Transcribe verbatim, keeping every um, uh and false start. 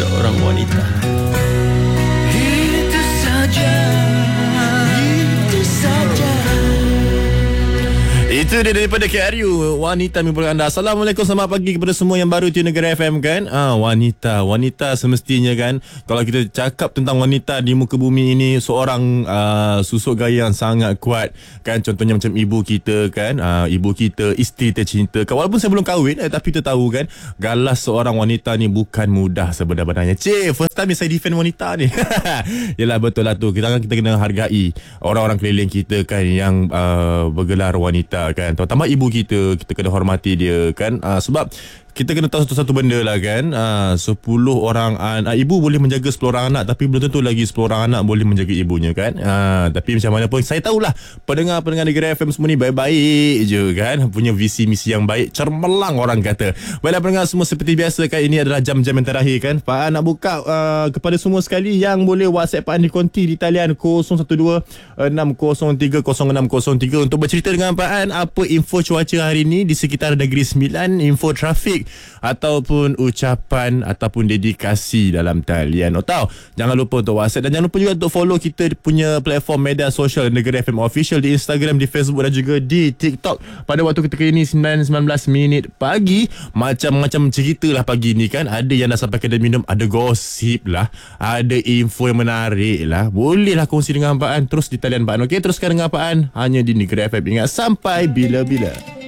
seorang wanita. Itu saja, itu saja. Itu dia daripada K R U, Wanita Mimpi Anda. Assalamualaikum, selamat pagi kepada semua yang baru tune Negara F M kan. Ah, wanita, wanita semestinya kan. Kalau kita cakap tentang wanita di muka bumi ini, seorang uh, susuk gaya yang sangat kuat kan. Contohnya macam ibu kita kan, uh, ibu kita, isteri tercinta kan. Walaupun saya belum kahwin eh, tapi kita tahu kan, galas seorang wanita ni bukan mudah sebenarnya. Cik, first time saya defend wanita ni. Yelah, betul lah tu. Kita, kita kena hargai orang-orang keliling kita kan yang uh, bergelar wanita kan. Terutama ibu kita, kita kena hormati dia kan. uh, Sebab kita kena tahu satu-satu benda lah kan. uh, sepuluh orang anak, ibu boleh menjaga sepuluh orang anak, tapi belum tentu lagi sepuluh orang anak boleh menjaga ibunya kan. uh, Tapi macam mana pun, saya tahulah pendengar-pendengar Negara F M semua ni baik-baik je kan, punya visi misi yang baik, cermelang orang kata. Baiklah pendengar semua, seperti biasa kan, ini adalah jam-jam yang terakhir kan. Pak An nak buka uh, kepada semua sekali yang boleh WhatsApp Pak An di konti di talian kosong satu dua enam kosong tiga kosong enam kosong tiga untuk bercerita dengan Pak An apa info cuaca hari ini di sekitar Negeri Sembilan, info trafik ataupun ucapan ataupun dedikasi dalam talian. Oh, tahu, jangan lupa untuk WhatsApp dan jangan lupa juga untuk follow kita punya platform media sosial Negara F M Official di Instagram, di Facebook dan juga di TikTok. Pada waktu ketika ini sembilan sembilan belas minit pagi, macam-macam cerita lah pagi ni kan. Ada yang dah sampai kedai minum, ada gosip lah, ada info yang menarik lah. Bolehlah kongsi dengan Pak An terus di talian Pak An. Okey, teruskan dengan Pak An hanya di Negara F M. Ingat, sampai bila-bila.